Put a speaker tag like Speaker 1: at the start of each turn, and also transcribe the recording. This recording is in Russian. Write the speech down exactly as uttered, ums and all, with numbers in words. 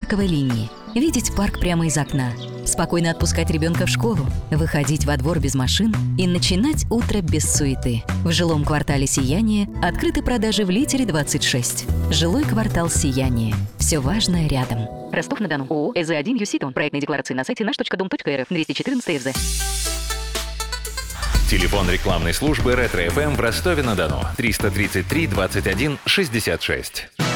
Speaker 1: парковой линии, видеть парк прямо из окна, спокойно отпускать ребенка в школу, выходить во двор без машин и начинать утро без суеты. В жилом квартале «Сияние» открыты продажи в Литере двадцать шесть. Жилой квартал «Сияние». Все важное рядом. Ростов-на-Дону. ООО «ЭЗ один Юситон». Проектные декларации на сайте наш точка дом точка эр эф. двести четырнадцать ЭФЗ.
Speaker 2: Телефон рекламной службы «Ретро-эф эм» в Ростове-на-Дону. триста тридцать три двадцать один шестьдесят шесть.